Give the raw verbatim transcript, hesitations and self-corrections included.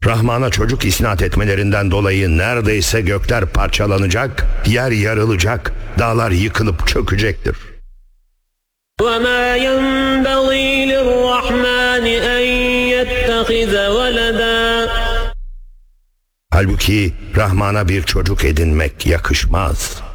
Rahman'a çocuk isnat etmelerinden dolayı neredeyse gökler parçalanacak, yer yarılacak, dağlar yıkılıp çökecektir. وَمَا يَنْبَغِي لِلرَّحْمَنِ أَنْ يَتَّخِذَ وَلَدًا. Halbuki Rahman'a bir çocuk edinmek yakışmaz.